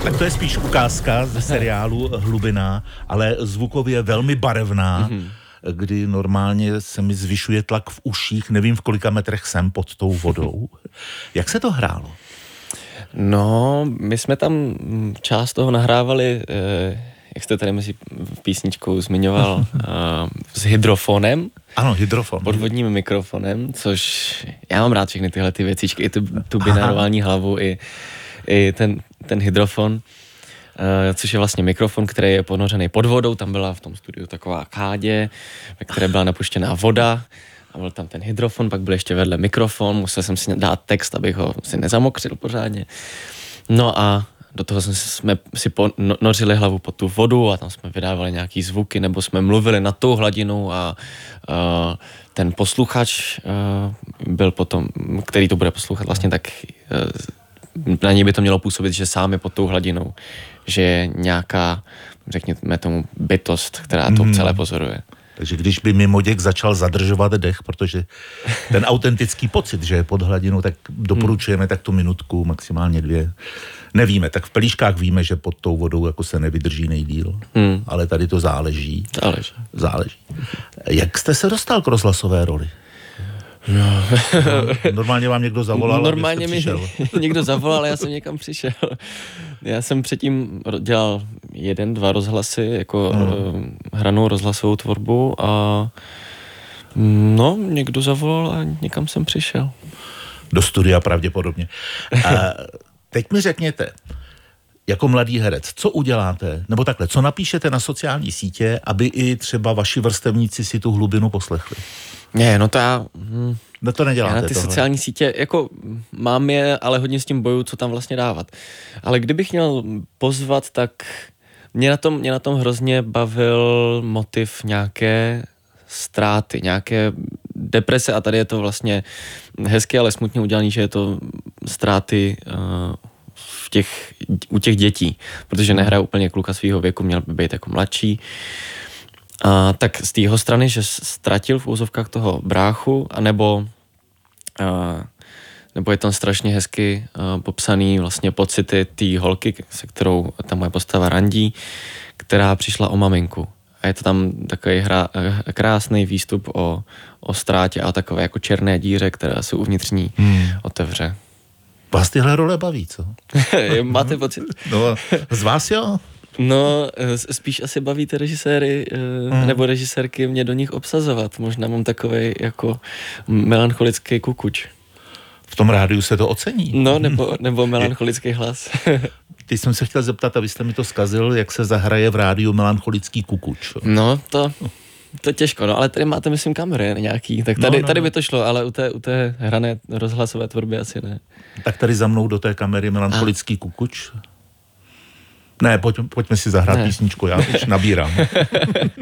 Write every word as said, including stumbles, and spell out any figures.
Tak to je spíš ukázka ze seriálu Hlubina, ale zvukově velmi barevná, mm-hmm. kdy normálně se mi zvyšuje tlak v uších, nevím v kolika metrech jsem pod tou vodou. Jak se to hrálo? No, my jsme tam část toho nahrávali, jak jste tady mezi písničkou zmiňoval, s hydrofonem. Ano, hydrofon. Podvodním mikrofonem, což já mám rád všechny tyhle ty věcičky, i tu, tu binaurovální hlavu, i, i ten, ten hydrofon, uh, což je vlastně mikrofon, který je ponořený pod vodou. Tam byla v tom studiu taková kádě, ve které byla napuštěná voda a byl tam ten hydrofon, pak byl ještě vedle mikrofon, musel jsem si dát text, abych ho si nezamokřil pořádně. No a do toho jsme, jsme si ponořili hlavu pod tu vodu a tam jsme vydávali nějaký zvuky, nebo jsme mluvili nad tou hladinou a uh, ten posluchač uh, byl potom, který to bude poslouchat vlastně, tak uh, na něj by to mělo působit, že sám je pod tou hladinou, že je nějaká, řekněme tomu, bytost, která to hmm. celé pozoruje. Takže když by mimoděk začal zadržovat dech, protože ten autentický pocit, že je pod hladinou, tak doporučujeme tak tu minutku, maximálně dvě. Nevíme, tak v Pelíškách víme, že pod tou vodou jako se nevydrží nejdýl, hmm. ale tady to záleží. Záleží. Záleží. Jak jste se dostal k rozhlasové roli? No. No, normálně vám někdo zavolal, normálně abyste mi přišel. někdo zavolal a já jsem někam přišel. Já jsem předtím dělal jeden, dva rozhlasy, jako hmm. hranou rozhlasovou tvorbu a no, někdo zavolal a někam jsem přišel. Do studia pravděpodobně. A teď mi řekněte, jako mladý herec, co uděláte, nebo takhle, co napíšete na sociální sítě, aby i třeba vaši vrstevníci si tu hlubinu poslechli? Ne, no to já... Hm, no to neděláte já na ty tohle. sociální sítě, jako mám je, ale hodně s tím bojuju, co tam vlastně dávat. Ale kdybych měl pozvat, tak mě na tom, mě na tom hrozně bavil motiv nějaké ztráty, nějaké deprese a tady je to vlastně hezky, ale smutně udělaný, že je to ztráty uh, v těch, u těch dětí, protože nehraje úplně kluka svýho věku, měl by být jako mladší. A tak z té jeho strany, že ztratil v úzovkách toho bráchu, anebo a, nebo je tam strašně hezky a, popsaný vlastně pocity té holky, se kterou ta moje postava randí, která přišla o maminku. A je to tam takový hra, krásný výstup o, o ztrátě a takové jako černé díře, která se uvnitř ní hmm. otevře. Vás tyhle role baví, co? Máte pocit? No, z vás jo? No, spíš asi bavíte režiséry mm. nebo režisérky mě do nich obsazovat. Možná mám takovej jako melancholický kukuč. V tom rádiu se to ocení. No, nebo, nebo melancholický hlas. Teď jsem se chtěl zeptat, a vy jste mi to zkazil, jak se zahraje v rádiu melancholický kukuč. No, to... To je těžko, no, ale tady máte, myslím, kamery nějaký, tak tady, no, no, tady by to šlo, ale u té, u té hrané rozhlasové tvorby asi ne. Tak tady za mnou do té kamery melancholický a. kukuč. Ne, pojď, pojďme si zahrát ne. písničku, já už nabírám.